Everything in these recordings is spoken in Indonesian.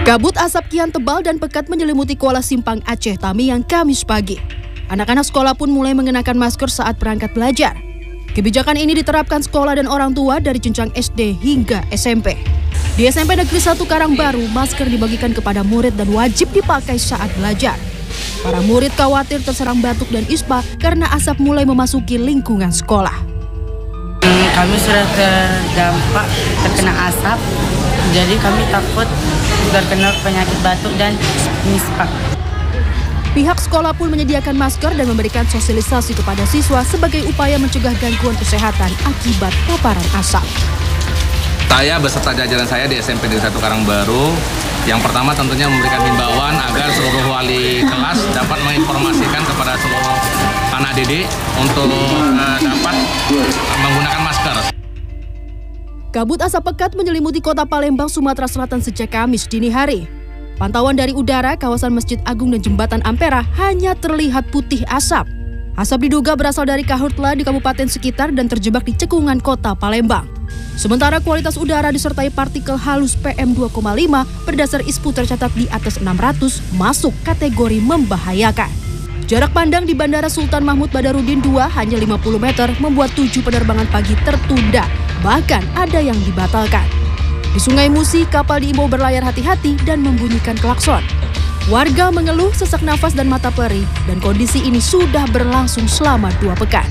Kabut asap kian tebal dan pekat menyelimuti Kuala Simpang Aceh Tamiang Kamis pagi. Anak-anak sekolah pun mulai mengenakan masker saat berangkat belajar. Kebijakan ini diterapkan sekolah dan orang tua dari jenjang SD hingga SMP. Di SMP Negeri 1 Karangbaru, masker dibagikan kepada murid dan wajib dipakai saat belajar. Para murid khawatir terserang batuk dan ispa karena asap mulai memasuki lingkungan sekolah. Kami sudah terdampak terkena asap, jadi kami takut terkena penyakit batuk dan ispa. Pihak sekolah pun menyediakan masker dan memberikan sosialisasi kepada siswa sebagai upaya mencegah gangguan kesehatan akibat paparan asap. Saya beserta jajaran saya di SMP Negeri 1 Karangbaru, yang pertama tentunya memberikan himbauan agar seluruh wali kelas dapat menginformasikan kepada seluruh anak didik untuk dapat menggunakan masker. Kabut asap pekat menyelimuti kota Palembang, Sumatera Selatan sejak Kamis dini hari. Pantauan dari udara, kawasan Masjid Agung dan Jembatan Ampera hanya terlihat putih asap. Asap diduga berasal dari karhutla di kabupaten sekitar dan terjebak di cekungan kota Palembang. Sementara kualitas udara disertai partikel halus PM2,5 berdasar ISPU tercatat di atas 600 masuk kategori membahayakan. Jarak pandang di Bandara Sultan Mahmud Badarudin II hanya 50 meter membuat 7 penerbangan pagi tertunda, bahkan ada yang dibatalkan. Di Sungai Musi, kapal diimbau berlayar hati-hati dan membunyikan klakson. Warga mengeluh sesak nafas dan mata perih, dan kondisi ini sudah berlangsung selama 2 pekan.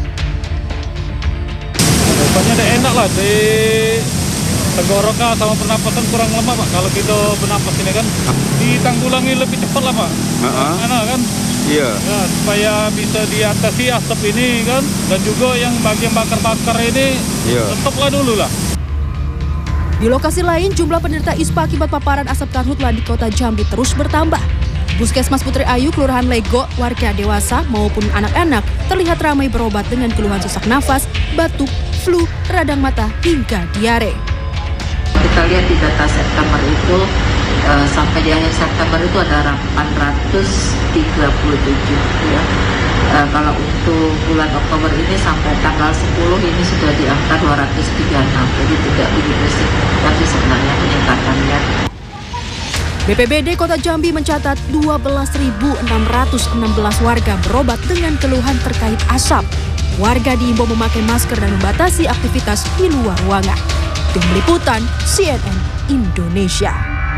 Pokoknya udah enak lah, di tenggorokan sama pernapasan kurang lemah Pak. Kalau kita bernapas ini kan ditanggulangi lebih cepat lah Pak. Enak kan? Iya. Ya, supaya bisa diatasi asap ini kan, dan juga yang bagian bakar-bakar ini stoplah dulu lah. Di lokasi lain, jumlah penderita ispa akibat paparan asap karhutla di kota Jambi terus bertambah. Puskesmas Putri Ayu, Kelurahan Lego, warga dewasa maupun anak-anak terlihat ramai berobat dengan keluhan sesak nafas, batuk, flu, radang mata, hingga diare. Kita lihat di data September itu, sampai di akhir September itu ada 837 ya. Kalau untuk bulan Oktober ini sampai tanggal 10 ini sudah di angka 236, jadi tidak begitu signifikan sebenarnya peningkatannya. BPBD Kota Jambi mencatat 12.616 warga berobat dengan keluhan terkait asap. Warga diimbau memakai masker dan membatasi aktivitas di luar ruangan. Tim Liputan CNN Indonesia.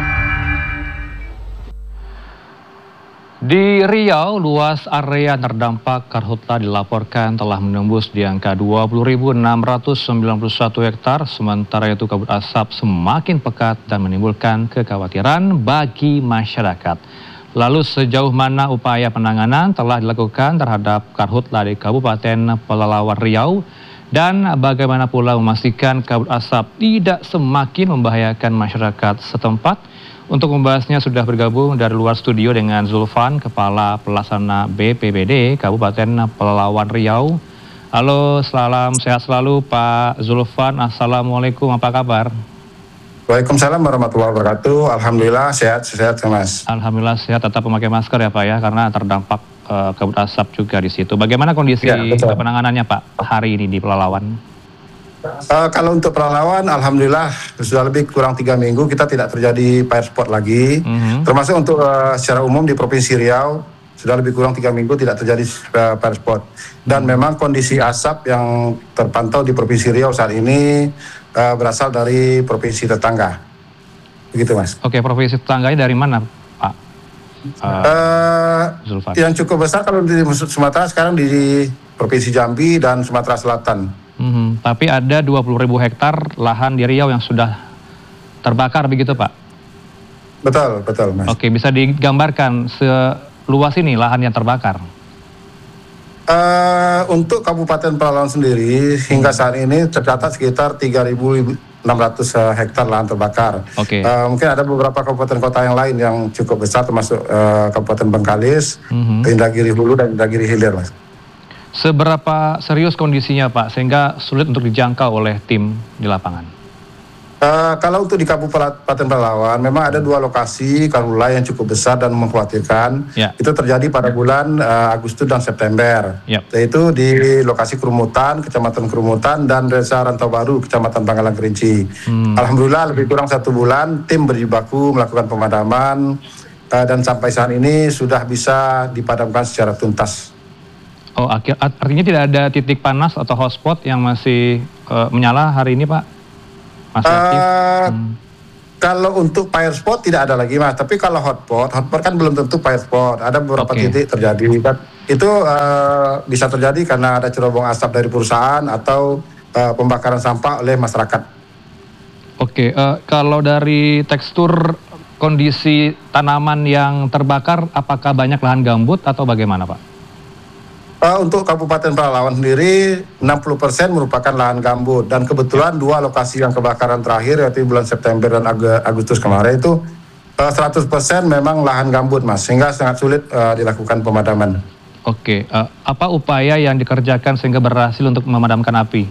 Di Riau, luas area terdampak karhutla dilaporkan telah menembus di angka 20.691 hektar, sementara itu kabut asap semakin pekat dan menimbulkan kekhawatiran bagi masyarakat. Lalu sejauh mana upaya penanganan telah dilakukan terhadap karhutla di Kabupaten Pelalawan Riau, dan bagaimana pula memastikan kabut asap tidak semakin membahayakan masyarakat setempat? Untuk membahasnya sudah bergabung dari luar studio dengan Zulfan, Kepala Pelaksana BPBD Kabupaten Pelalawan Riau. Halo, salam sehat selalu Pak Zulfan. Assalamualaikum, apa kabar? Waalaikumsalam warahmatullahi wabarakatuh. Alhamdulillah sehat Mas. Alhamdulillah sehat, tetap memakai masker ya Pak ya, karena terdampak kabut asap juga di situ. Bagaimana kondisi penanganannya Pak hari ini di Pelalawan? Kalau untuk Pelalawan, alhamdulillah sudah lebih kurang 3 minggu kita tidak terjadi fire spot lagi. Termasuk untuk secara umum di Provinsi Riau sudah lebih kurang 3 minggu tidak terjadi fire spot. Dan memang kondisi asap yang terpantau di Provinsi Riau saat ini berasal dari provinsi tetangga. Begitu Mas. Oke, provinsi tetangganya dari mana Pak? Zulfan. Yang cukup besar kalau di Sumatera sekarang di Provinsi Jambi dan Sumatera Selatan. Tapi ada 20.000 hektar lahan di Riau yang sudah terbakar begitu Pak? Betul Mas. Oke, bisa digambarkan seluas ini lahan yang terbakar? Untuk Kabupaten Pelalawan sendiri hingga saat ini tercatat sekitar 3.600 hektar lahan terbakar. Mungkin ada beberapa kabupaten kota yang lain yang cukup besar termasuk Kabupaten Bengkalis, Indragiri Hulu dan Indragiri Hilir Mas. Seberapa serius kondisinya Pak sehingga sulit untuk dijangkau oleh tim di lapangan? Kalau untuk di Kabupaten Pelalawan, memang ada 2 lokasi karhutla yang cukup besar dan mengkhawatirkan. Itu terjadi pada bulan Agustus dan September, yaitu di lokasi Kerumutan, Kecamatan Kerumutan, dan Desa Rantau Baru, Kecamatan Bangkalan Kerinci. Alhamdulillah lebih kurang 1 bulan tim berjibaku melakukan pemadaman, dan sampai saat ini sudah bisa dipadamkan secara tuntas. Oh, artinya tidak ada titik panas atau hotspot yang masih menyala hari ini, Pak? Kalau untuk fire spot tidak ada lagi, Mas. Tapi kalau hotspot kan belum tentu fire spot. Ada beberapa titik terjadi. Itu bisa terjadi karena ada cerobong asap dari perusahaan atau pembakaran sampah oleh masyarakat. Kalau dari tekstur kondisi tanaman yang terbakar, apakah banyak lahan gambut atau bagaimana, Pak? Untuk Kabupaten Pelalawan sendiri 60% merupakan lahan gambut, dan kebetulan 2 lokasi yang kebakaran terakhir yaitu bulan September dan Agustus kemarin itu 100% memang lahan gambut, Mas, sehingga sangat sulit dilakukan pemadaman. Apa upaya yang dikerjakan sehingga berhasil untuk memadamkan api?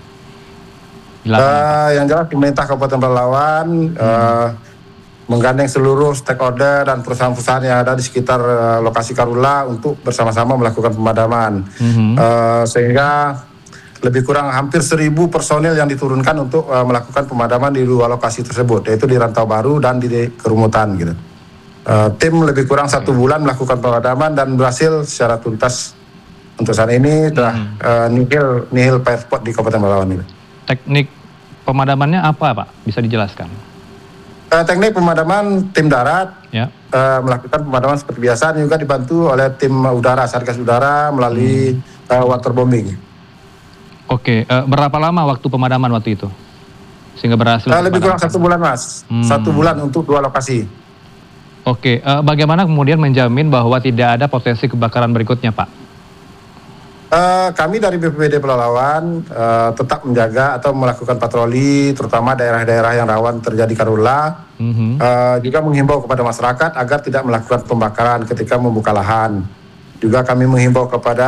Yang jelas pemerintah Kabupaten Pelalawan menggandeng seluruh stakeholder dan perusahaan-perusahaan yang ada di sekitar lokasi karhutla untuk bersama-sama melakukan pemadaman. Sehingga lebih kurang hampir 1.000 personil yang diturunkan untuk melakukan pemadaman di 2 lokasi tersebut, yaitu di Rantau Baru dan di Kerumutan gitu. Tim lebih kurang 1 bulan melakukan pemadaman dan berhasil secara tuntas. Untuk saat ini telah nihil fire spot di Kabupaten Pelalawan ini. Teknik pemadamannya apa, Pak? Bisa dijelaskan? Teknik pemadaman tim darat melakukan pemadaman seperti biasa, juga dibantu oleh tim udara, Satgas Udara melalui waterbombing. Berapa lama waktu pemadaman waktu itu sehingga berhasil? Lebih kurang 1 bulan, Mas. 1 bulan untuk 2 lokasi. Bagaimana kemudian menjamin bahwa tidak ada potensi kebakaran berikutnya, Pak? Kami dari BPBD Pelalawan tetap menjaga atau melakukan patroli, terutama daerah-daerah yang rawan terjadi karhutla. Juga menghimbau kepada masyarakat agar tidak melakukan pembakaran ketika membuka lahan. Juga kami menghimbau kepada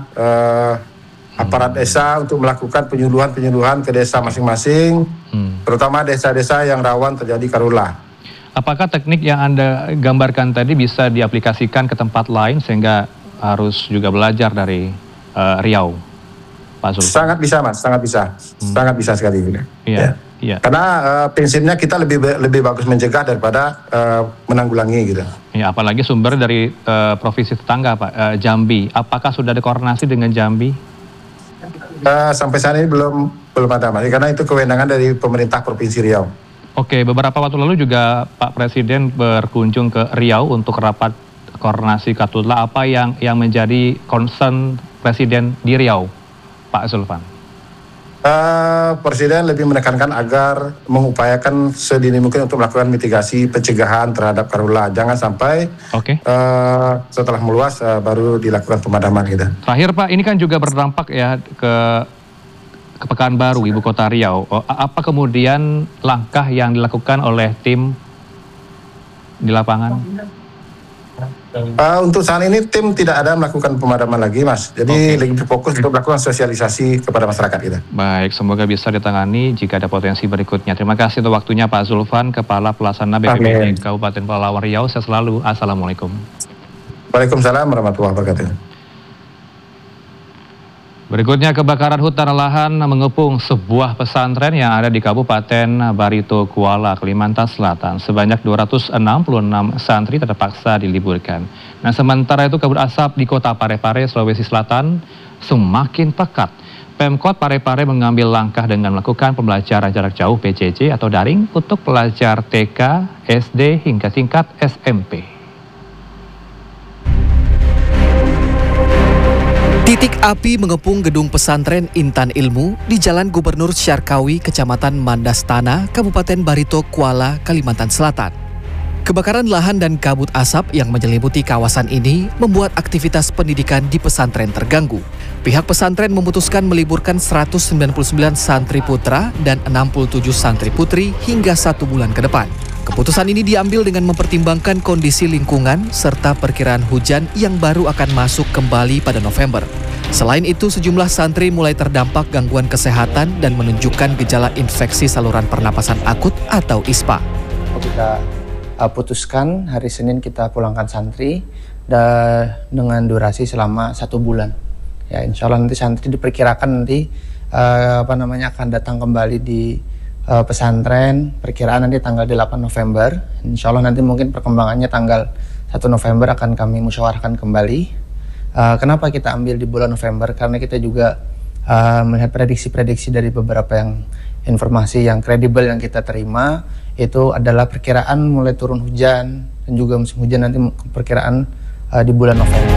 aparat desa untuk melakukan penyuluhan ke desa masing-masing, terutama desa-desa yang rawan terjadi karhutla. Apakah teknik yang Anda gambarkan tadi bisa diaplikasikan ke tempat lain sehingga harus juga belajar dari Riau, Pak Zulfan? Sangat bisa, Mas, sangat bisa, sangat bisa sekali. Karena prinsipnya kita lebih bagus mencegah daripada menanggulangi gitu. Apalagi sumber dari provinsi tetangga, Pak, Jambi. Apakah sudah ada koordinasi dengan Jambi? Sampai saat ini belum ada, Mas, karena itu kewenangan dari pemerintah Provinsi Riau. Beberapa waktu lalu juga Pak Presiden berkunjung ke Riau untuk rapat koordinasi karhutla. Apa yang menjadi concern Presiden di Riau, Pak Zulfan? Presiden lebih menekankan agar mengupayakan sedini mungkin untuk melakukan mitigasi pencegahan terhadap karhutla. Jangan sampai setelah meluas baru dilakukan pemadaman gitu. Terakhir, Pak, ini kan juga berdampak ya ke Pekanbaru, ibu kota Riau. Apa kemudian langkah yang dilakukan oleh tim di lapangan? Untuk saat ini tim tidak ada melakukan pemadaman lagi, Mas. Jadi lebih fokus untuk melakukan sosialisasi kepada masyarakat kita. Baik, semoga bisa ditangani jika ada potensi berikutnya. Terima kasih untuk waktunya, Pak Zulfan, Kepala Pelaksana BPBD Kabupaten Pelalawan Riau. Saya selalu. Assalamualaikum. Waalaikumsalam warahmatullahi wabarakatuh. Berikutnya, kebakaran hutan lahan mengepung sebuah pesantren yang ada di Kabupaten Barito Kuala, Kalimantan Selatan. Sebanyak 266 santri terpaksa diliburkan. Nah, sementara itu kabut asap di kota Parepare, Sulawesi Selatan semakin pekat. Pemkot Parepare mengambil langkah dengan melakukan pembelajaran jarak jauh PJJ atau daring untuk pelajar TK, SD hingga tingkat SMP. Titik api mengepung gedung pesantren Intan Ilmu di Jalan Gubernur Syarkawi, Kecamatan Mandastana, Kabupaten Barito Kuala, Kalimantan Selatan. Kebakaran lahan dan kabut asap yang menyelimuti kawasan ini membuat aktivitas pendidikan di pesantren terganggu. Pihak pesantren memutuskan meliburkan 199 santri putra dan 67 santri putri hingga 1 bulan ke depan. Keputusan ini diambil dengan mempertimbangkan kondisi lingkungan serta perkiraan hujan yang baru akan masuk kembali pada November. Selain itu, sejumlah santri mulai terdampak gangguan kesehatan dan menunjukkan gejala infeksi saluran pernapasan akut atau ISPA. Kita putuskan hari Senin kita pulangkan santri dengan durasi selama 1 bulan. Ya, insya Allah nanti santri diperkirakan nanti akan datang kembali di pesantren. Perkiraan nanti tanggal 8 November. Insya Allah nanti mungkin perkembangannya tanggal 1 November akan kami musyawarahkan kembali. Kenapa kita ambil di bulan November? Karena kita juga melihat prediksi-prediksi dari beberapa informasi yang kredibel yang kita terima, itu adalah perkiraan mulai turun hujan dan juga musim hujan nanti perkiraan di bulan November.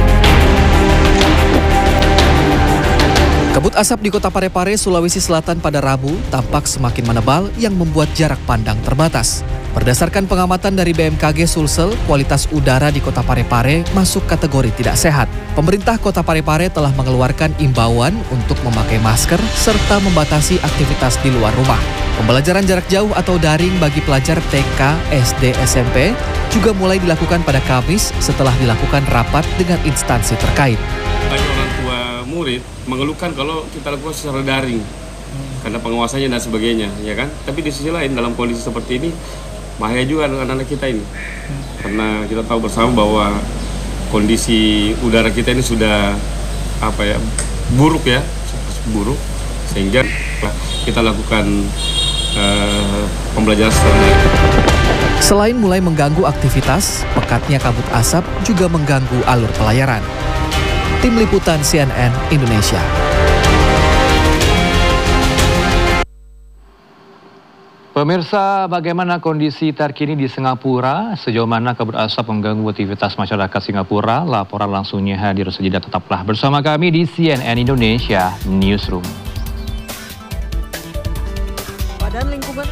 Kabut asap di Kota Parepare, Sulawesi Selatan pada Rabu tampak semakin menebal yang membuat jarak pandang terbatas. Berdasarkan pengamatan dari BMKG Sulsel, kualitas udara di Kota Parepare masuk kategori tidak sehat. Pemerintah Kota Parepare telah mengeluarkan imbauan untuk memakai masker serta membatasi aktivitas di luar rumah. Pembelajaran jarak jauh atau daring bagi pelajar TK, SD, SMP juga mulai dilakukan pada Kamis setelah dilakukan rapat dengan instansi terkait. Banyak orang tua murid mengeluhkan kalau kita lakukan secara daring karena pengawasannya dan sebagainya, ya kan? Tapi di sisi lain dalam kondisi seperti ini bahaya juga anak-anak kita ini, karena kita tahu bersama bahwa kondisi udara kita ini sudah buruk ya, buruk, sehingga kita lakukan pembelajaran secara daring. Selain mulai mengganggu aktivitas, pekatnya kabut asap juga mengganggu alur pelayaran. Tim Liputan CNN Indonesia. Pemirsa, bagaimana kondisi terkini di Singapura? Sejauh mana kabut asap mengganggu aktivitas masyarakat Singapura? Laporan langsungnya hadir sejenak, tetaplah bersama kami di CNN Indonesia Newsroom. Badan Lingkungan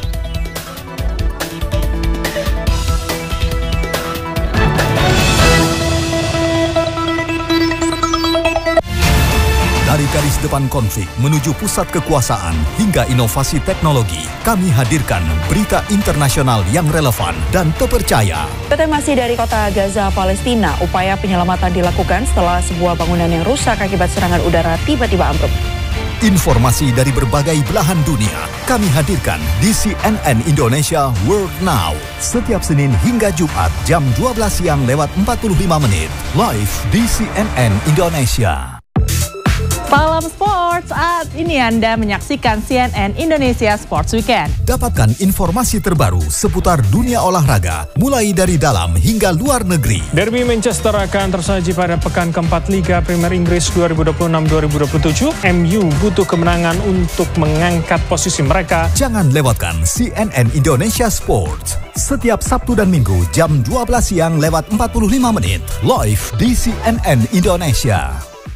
Dari garis depan konflik menuju pusat kekuasaan hingga inovasi teknologi, kami hadirkan berita internasional yang relevan dan terpercaya. Kita masih dari kota Gaza, Palestina. Upaya penyelamatan dilakukan setelah sebuah bangunan yang rusak akibat serangan udara tiba-tiba ambruk. Informasi dari berbagai belahan dunia kami hadirkan di CNN Indonesia World Now. Setiap Senin hingga Jumat jam 12 siang lewat 45 menit. Live di CNN Indonesia. Salam Sports, saat ini Anda menyaksikan CNN Indonesia Sports Weekend. Dapatkan informasi terbaru seputar dunia olahraga, mulai dari dalam hingga luar negeri. Derby Manchester akan tersaji pada pekan keempat Liga Premier Inggris 2026-2027. MU butuh kemenangan untuk mengangkat posisi mereka. Jangan lewatkan CNN Indonesia Sports. Setiap Sabtu dan Minggu jam 12 siang lewat 45 menit. Live di CNN Indonesia.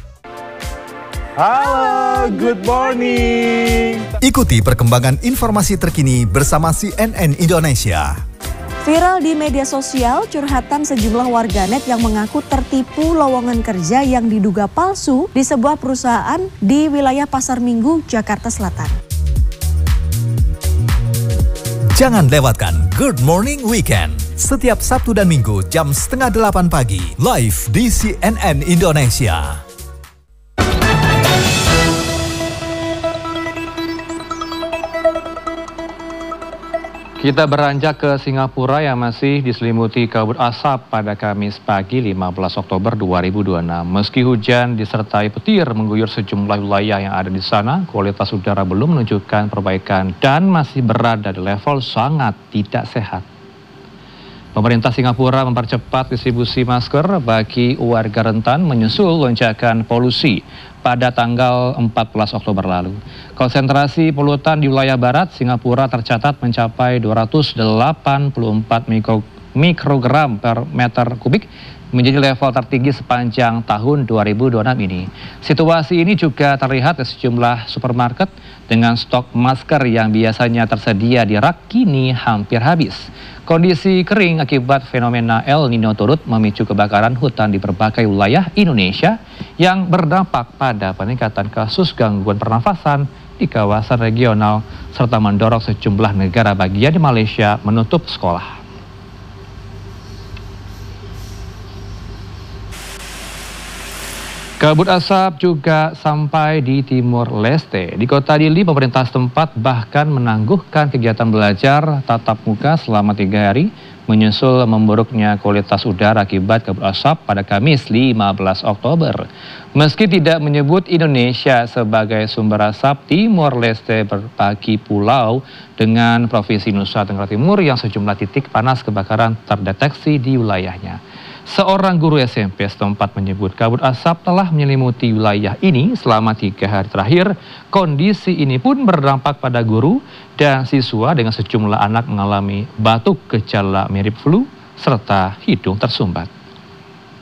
Halo, good morning. Ikuti perkembangan informasi terkini bersama CNN Indonesia. Viral di media sosial, curhatan sejumlah warganet yang mengaku tertipu lowongan kerja yang diduga palsu di sebuah perusahaan di wilayah Pasar Minggu, Jakarta Selatan. Jangan lewatkan Good Morning Weekend. Setiap Sabtu dan Minggu jam 7:30 pagi. Live di CNN Indonesia. Kita beranjak ke Singapura yang masih diselimuti kabut asap pada Kamis pagi 15 Oktober 2026. Meski hujan disertai petir mengguyur sejumlah wilayah yang ada di sana, kualitas udara belum menunjukkan perbaikan dan masih berada di level sangat tidak sehat. Pemerintah Singapura mempercepat distribusi masker bagi warga rentan menyusul lonjakan polusi pada tanggal 14 Oktober lalu. Konsentrasi polutan di wilayah barat Singapura tercatat mencapai 284 mikrogram per meter kubik, menjadi level tertinggi sepanjang tahun 2026 ini. Situasi ini juga terlihat di sejumlah supermarket dengan stok masker yang biasanya tersedia di rak kini hampir habis. Kondisi kering akibat fenomena El Nino turut memicu kebakaran hutan di berbagai wilayah Indonesia yang berdampak pada peningkatan kasus gangguan pernafasan di kawasan regional serta mendorong sejumlah negara bagian di Malaysia menutup sekolah. Kabut asap juga sampai di Timor Leste. Di kota Dili, pemerintah setempat bahkan menangguhkan kegiatan belajar tatap muka selama 3 hari, menyusul memburuknya kualitas udara akibat kabut asap pada Kamis 15 Oktober. Meski tidak menyebut Indonesia sebagai sumber asap, Timor Leste berbagi pulau dengan Provinsi Nusa Tenggara Timur yang sejumlah titik panas kebakaran terdeteksi di wilayahnya. Seorang guru SMP setempat menyebut kabut asap telah menyelimuti wilayah ini selama 3 hari terakhir. Kondisi ini pun berdampak pada guru dan siswa dengan sejumlah anak mengalami batuk, gejala mirip flu, serta hidung tersumbat.